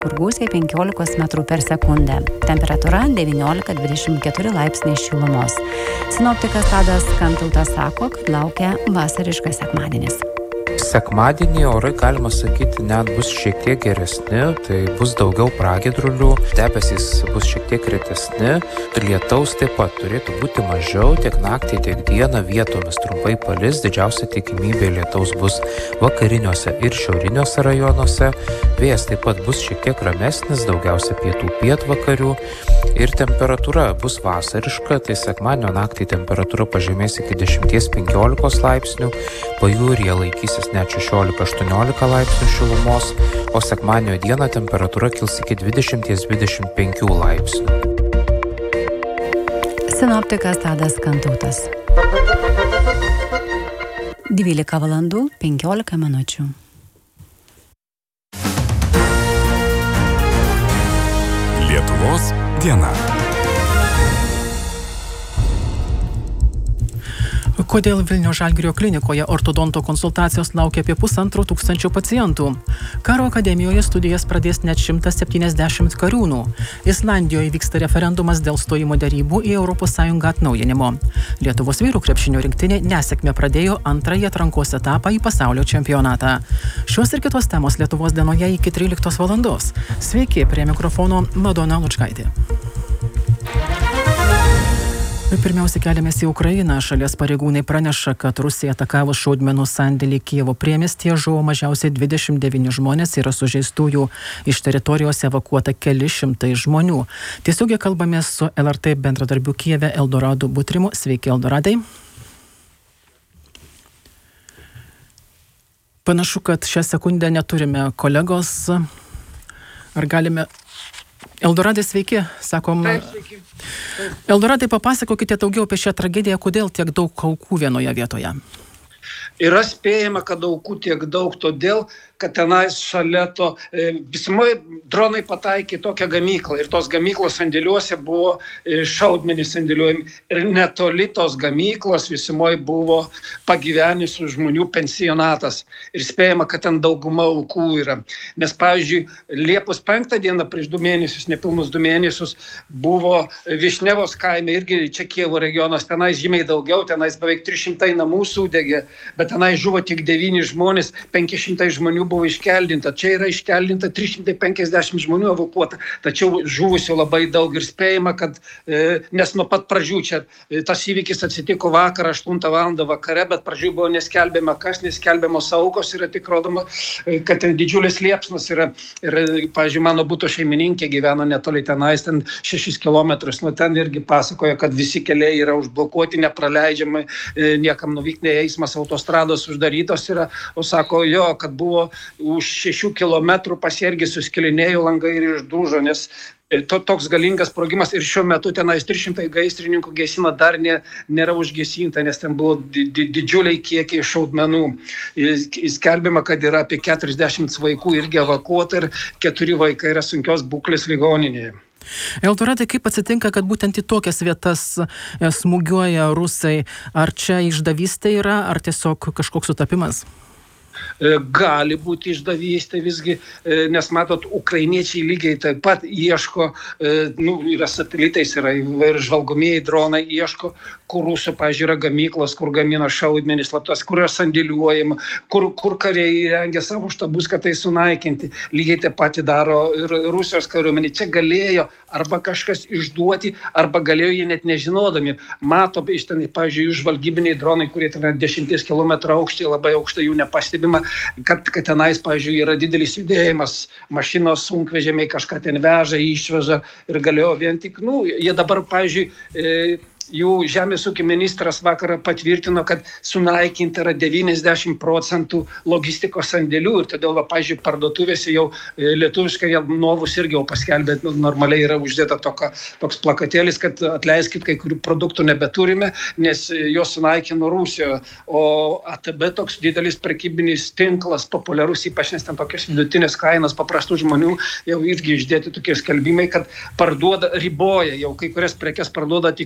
kur gūsiai 15 metrų per sekundę. Temperatūra 19-24 laipsniai šilumos. Sinoptikas Tadas Kantautas sako, kad laukia vasariškas sekmadienis. Sekmadienį orai, galima sakyti, net bus šiek tiek geresni, tai bus daugiau pragiedrulių, debesys bus šiek tiek retesni, lietaus taip pat turėtų būti mažiau, tiek naktį, tiek dieną vietomis trumpai palis, didžiausia tikimybė lietaus bus vakariniuose ir šiauriniuose rajonuose, vėjas taip pat bus šiek tiek ramesnis, daugiausia pietų pietvakarių ir temperatūra bus vasariška, tai sekmadienio naktį temperatūra pažemės iki 10-15 laipsnių, pajūryje laikysis net 16-18 laipsnių šilumos, o sekmadienio dieną temperatūra kils iki 20-25 laipsnių. Sinoptikas Tadas Kantautas. 12 valandų 15 minučių. Lietuvos diena. Kodėl Vilniaus Žalgirio klinikoje ortodonto konsultacijos laukia apie 1500 pacientų? Karo akademijoje studijas pradės net 170 kariūnų. Islandijoje vyksta referendumas dėl stojimo derybų į ES atnaujinimo. Lietuvos vyrų krepšinio rinktinė nesėkme pradėjo antrąjį atrankos etapą į pasaulio čempionatą. Šios ir kitos temos Lietuvos dienoje iki 13 valandos. Sveiki, prie mikrofono Madona Lučkaitė. Pirmiausia, keliamės į Ukrainą. Šalies pareigūnai praneša, kad Rusija atakavo šaudmenų sandėlį Kijevo priemiestyje, žuvo mažiausiai 29 žmonės, yra sužeistųjų. Iš teritorijos evakuota keli šimtai žmonių. Tiesiogiai kalbamės su LRT bendradarbiu Kijeve Eldoradu Butrimu. Sveiki, Eldoradai. Panašu, kad šią sekundę neturime kolegos. Ar galime... Eldoradai, sveiki, sakom. Taip, sveiki. Taip. Eldoradai, papasakokite daugiau apie šią tragediją, kodėl tiek daug aukų vienoje vietoje. Yra spėjama, kad aukų tiek daug, todėl, kad tenais šalia to visumai dronai pataikė tokią gamyklą ir tos gamyklos sandėliuose buvo šaudmenys sandėliuojami ir netoli tos gamyklos visumai buvo pagyvenusių žmonių pensionatas ir spėjama, kad ten dauguma aukų yra. Nes, pavyzdžiui, Liepos 5 dieną prieš 2 mėnesius, nepilnus 2 mėnesius, buvo Višnevos kaime, irgi čia Kijevo regionas, tenais žymiai daugiau, tenais beveik 300 namų sudegė, bet tenais žuvo tik 9 žmonės, 500 žmonių buvo iškeldinta. Čia yra iškeldinta 350 žmonių evakuota, tačiau žuvusių labai daug ir spėjama, kad nes nuo pat pradžių čia tas įvykis atsitiko vakar 8 val. Vakare, bet pradžių buvo neskelbiama kas, neskelbiamos aukos, yra tik rodoma, kad ten didžiulis liepsnas yra ir, pavyzdžiui, mano buto šeimininkė gyveno netoli tenais, ten 6 kilometrus, nuo ten irgi pasakoja, kad visi keliai yra užblokuoti, nepraleidžiami, niekam nuvykti eismas, autostrados uždarytos yra, o sako jo, kad buvo už 6 kilometrų pasiergisių skilinėjų langai ir išdūžo, nes toks galingas sprogimas ir šiuo metu tenais 300 gaisrininkų gesina dar nėra užgesinta, nes ten buvo didžiuliai kiekiai šaudmenų. Skelbiama, kad yra apie 40 vaikų irgi evakuota ir 4 vaikai yra sunkios būklės ligoninėje. Eldoradai, kaip atsitinka, kad būtent į tokias vietas smūgiuoja rusai? Ar čia išdavystė yra, ar tiesiog kažkoks sutapimas? Gali būti išdavystė visgi, nes matot, ukrainiečiai lygiai taip pat ieško, yra satelitais, yra įvairių žvalgomieji dronai, ieško, kur rusų, pavyzdžiui, yra gamyklos, kur gamina šaudmenis slaptas, kur yra sandėliuojama, kur kariai rengia savo štabus, kad tai sunaikinti. Lygiai taip pat daro ir Rusijos kariuomenė. Čia galėjo arba kažkas išduoti, arba galėjo jie net nežinodami. Mato iš ten, pavyzdžiui, jų žvalgybiniai dronai, kurie ten 10 km aukščiai, labai aukštai jų nepastebima, kad tenais, pavyzdžiui, yra didelis judėjimas, mašinos sunkvežimiai kažką ten veža, išveža ir galėjo vien tik, jie dabar, pavyzdžiui, jų žemės ūkio ministras vakarą patvirtino, kad sunaikinti yra 90% logistikos sandėlių ir todėl, pavyzdžiui, parduotuvėse jau lietuviškai Novus irgi jau paskelbė, normaliai yra uždėta toks plakatėlis, kad atleiskit, kai kurių produktų nebeturime, nes jos sunaikino Rusijoje, o ATB toks didelis prekybinis tinklas, populiarus, ypač nes ten tokios vidutinės kainos paprastų žmonių, jau irgi išdėti tokie skelbimai, kad parduoda, riboja, jau kai kurias prekes parduoda tik po 3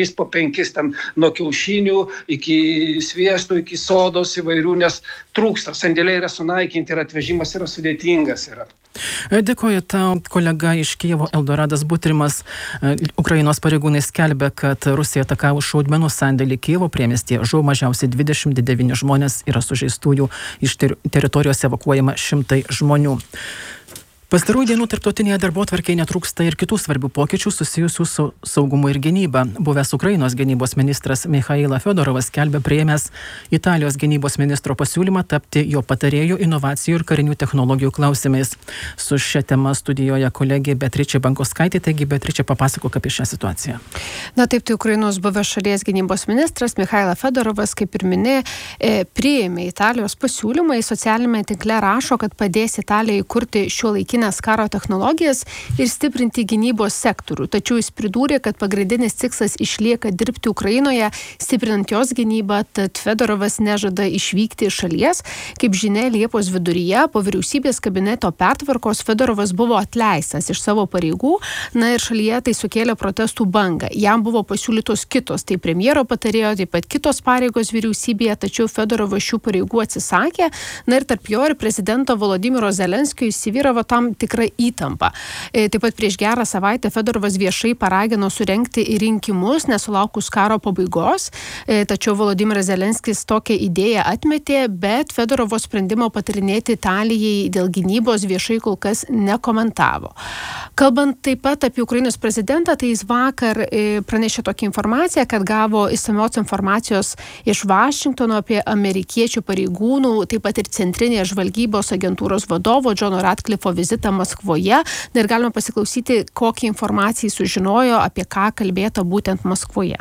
3 po 5 ten nuo kiaušinių iki sviesto, iki sodos įvairių, nes trūksta, sandėliai yra sunaikinti ir atvežimas yra sudėtingas. Dėkoju tau, kolega iš Kijevo Eldoradas Butrimas. Ukrainos pareigūnai skelbia, kad Rusija atakavo šaudmenų sandėlį Kijevo priemiestyje. Žuvo mažiausiai 29 žmonės, yra sužeistųjų, iš teritorijos evakuojama 100 žmonių. Pastarųjų dienų tarptautinėje darbotvarkėje netrūksta ir kitų svarbių pokyčių susijusių su saugumu ir gynyba. Buvęs Ukrainos gynybos ministras Michaila Fedorovas skelbia priėmęs Italijos gynybos ministro pasiūlymą tapti jo patarėju inovacijų ir karinių technologijų klausimais. Su šia tema studijoje kolegė Beatričė Bankoskaitė. Taigi, Beatričė, papasakok apie šią situaciją. Na taip, tai Ukrainos buvęs šalies gynybos ministras Michaila Fedorovas, kaip ir minė, priėmė Italijos pasiūlymą. Į socialinėme tinkle rašo, kad padės Italijai kurti šiuolaikinę karo technologijas ir stiprinti gynybos sektorių. Tačiau jis pridūrė, kad pagrindinis tikslas išlieka dirbti Ukrainoje, stiprinant jos gynybą, tad Fedorovas nežada išvykti iš šalies. Kaip žinia, Liepos viduryje po vyriausybės kabineto pertvarkos Fedorovas buvo atleistas iš savo pareigų, na ir šalyje tai sukėlė protestų bangą. Jam buvo pasiūlytos kitos, tai premjero patarėjo, taip pat kitos pareigos vyriausybėje, tačiau Fedorovas šių pareigų atsisakė, na ir tarp jo ir prezidento Volodymyro Zelenskio įsivyravo tam tikra įtampa. Taip pat prieš gerą savaitę Fedorovas viešai paragino surengti rinkimus nesulaukus karo pabaigos, tačiau Volodymyras Zelenskis tokią idėją atmetė, bet Fedorovo sprendimo patarinėti Italijai dėl gynybos viešai kol kas nekomentavo. Kalbant taip pat apie Ukrainos prezidentą, tai jis vakar pranešė tokią informaciją, kad gavo išsamios informacijos iš Vašingtono apie amerikiečių pareigūnų, taip pat ir centrinės žvalgybos agentūros vadovo Džono Ratcliffo vizitą Maskvoje. Ir galime pasiklausyti, kokią informaciją sužinojo, apie ką kalbėta būtent Maskvoje.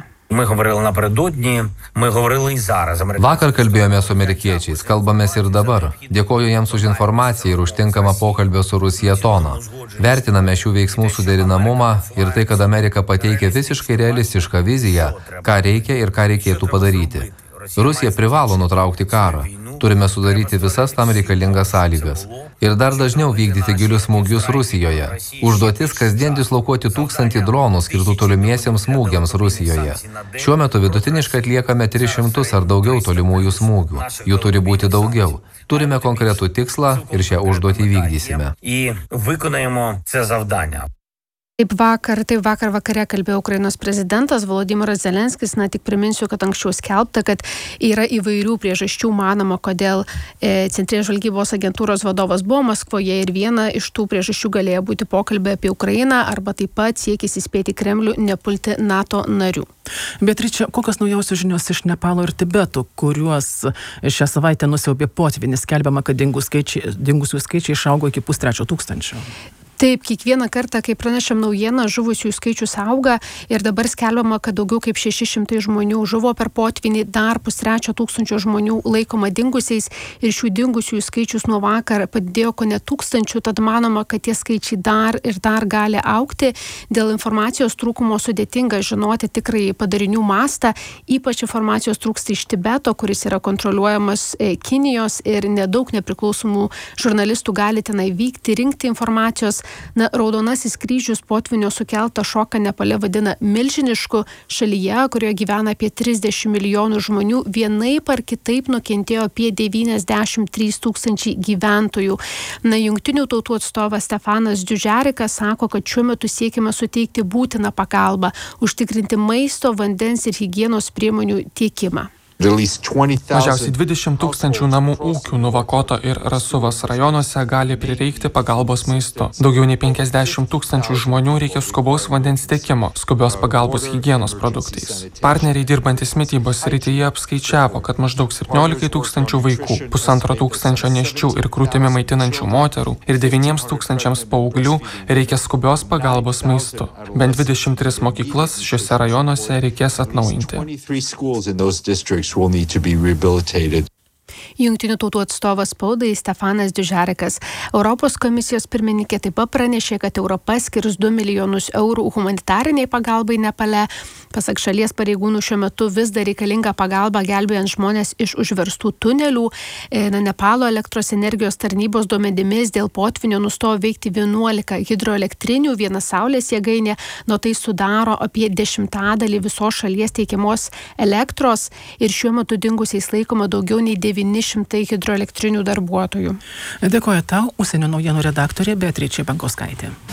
Vakar kalbėjome su amerikiečiais, kalbamės ir dabar. Dėkoju jiems už informaciją ir užtinkamą pokalbio su Rusija toną. Vertiname šių veiksmų suderinamumą ir tai, kad Amerika pateikia visiškai realistišką viziją, ką reikia ir ką reikėtų padaryti. Rusija privalo nutraukti karą. Turime sudaryti visas tam reikalingas sąlygas. Ir dar dažniau vykdyti gilius smūgius Rusijoje. Užduotis kasdien dislokuoti 1000 dronų skirtų tolimiesiems smūgiams Rusijoje. Šiuo metu vidutiniškai atliekame 300 ar daugiau tolimųjų smūgių. Jų turi būti daugiau. Turime konkretų tikslą ir šią užduotį vykdysime. Taip vakar vakare kalbėjo Ukrainos prezidentas Volodymyras Zelenskis. Na, tik priminsiu, kad anksčiau skelbta, kad yra įvairių priežasčių manoma, kodėl Centrinės žvalgybos agentūros vadovas buvo Maskvoje ir viena iš tų priežasčių galėjo būti pokalbė apie Ukrainą arba taip pat siekis įspėti Kremlių nepulti NATO narių. Beatričė, kokios naujausios žinios iš Nepalo ir Tibeto, kuriuos šią savaitę nusiaubė potvynis? Skelbiama, kad dingusių skaičiai išaugo iki 300 000. Taip, kiekvieną kartą, kai pranešam naujieną, žuvusiųjų skaičius auga ir dabar skelbiama, kad daugiau kaip 600 žmonių žuvo per potvynį, dar 300 žmonių laikoma dingusiais ir šių dingusiųjų skaičius nuo vakar padidėjo kone 1000, tad manoma, kad tie skaičiai dar ir dar gali augti. Dėl informacijos trūkumo sudėtinga žinoti tikrai padarinių mastą, ypač informacijos trūksta iš Tibeto, kuris yra kontroliuojamas Kinijos ir nedaug nepriklausomų žurnalistų gali tenai vykti, rinkti informacijos. Na, Raudonasis kryžius potvynio sukeltą šoką Nepale vadina milžinišku. Šalyje, kurioje gyvena apie 30 milijonų žmonių, vienaip ar kitaip nukentėjo apie 93 000 gyventojų. Na, Jungtinių tautų atstovas Stefanas Dujarrikas sako, kad šiuo metu siekiama suteikti būtiną pagalbą, užtikrinti maisto, vandens ir higienos priemonių tiekimą. Mažiausiai 20 000 namų ūkių Nuvakoto ir Rasuvos rajonuose gali prireikti pagalbos maistu. Daugiau nei 50 000 žmonių reikia skubaus vandens tiekimo, skubios pagalbos higienos produktais. Partneriai dirbantis mitybos srityje apskaičiavo, kad maždaug 17 000 vaikų, 1500 nėščių ir krūtimi maitinančių moterų ir 9 000 paauglių reikia skubios pagalbos maistu. Bent 23 mokyklas šiuose rajonuose reikės atnaujinti. Jungtinių tautų atstovas spaudai Stefanas Dujarrikas. Europos komisijos pirmininkė taip pat pranešė, kad Europa skirs 2 milijonus eurų humanitariniai pagalbai Nepale. Pasak šalies pareigūnų šiuo metu vis dar reikalinga pagalba gelbėjant žmonės iš užverstų tunelių. Nepalo elektros energijos tarnybos duomenimis dėl potvynių nustojo veikti 11 hidroelektrinių, 1 saulės jėgainė, nuo tai sudaro apie 10% visos šalies teikiamos elektros ir šiuo metu dingusiais laikoma daugiau nei 900 hidroelektrinių darbuotojų. Dėkoju tau, užsienio naujienų redaktorė Beatričė Bankauskaitė.